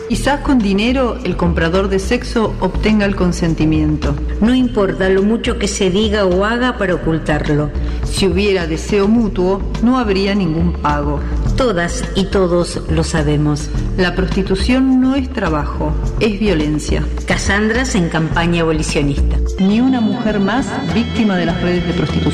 Quizás con dinero el comprador de sexo obtenga el consentimiento. No importa lo mucho que se diga o haga para ocultarlo. Si hubiera deseo mutuo, no habría ningún pago. Todas y todos lo sabemos. La prostitución no es trabajo, es violencia. Casandras en campaña abolicionista. Ni una mujer más víctima de las redes de prostitución.